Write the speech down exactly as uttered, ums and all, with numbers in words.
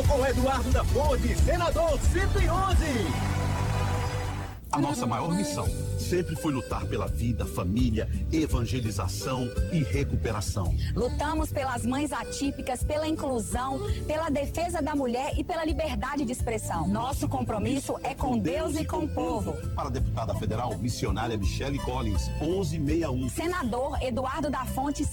com Eduardo da Fonte, senador cento e onze. A nossa maior missão sempre foi lutar pela vida, família, evangelização e recuperação. Lutamos pelas mães atípicas, pela inclusão, pela defesa da mulher e pela liberdade de expressão. Nosso compromisso é com Deus e com o povo. Para a deputada federal missionária Michele Collins, onze sessenta e um. Senador Eduardo da Fonte,